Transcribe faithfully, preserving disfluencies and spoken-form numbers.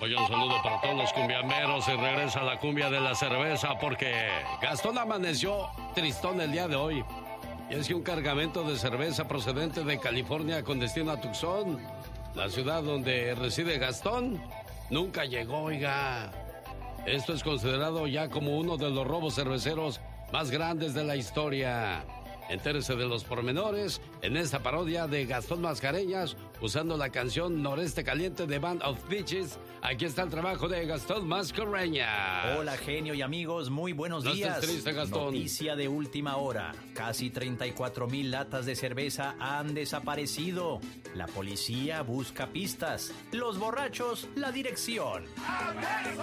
Oye, un saludo para todos los cumbiameros y regresa la cumbia de la cerveza porque Gastón amaneció tristón el día de hoy. Y es que un cargamento de cerveza procedente de California con destino a Tucson, la ciudad donde reside Gastón, nunca llegó, oiga. Esto es considerado ya como uno de los robos cerveceros más grandes de la historia. Entérese de los pormenores en esta parodia de Gastón Mascareñas usando la canción Noreste Caliente de Band of Bitches. Aquí está el trabajo de Gastón Mascareñas. Hola, genio y amigos, muy buenos no días. Estés triste, Gastón. Noticia de última hora. Casi treinta y cuatro mil latas de cerveza han desaparecido. La policía busca pistas. Los borrachos, la dirección.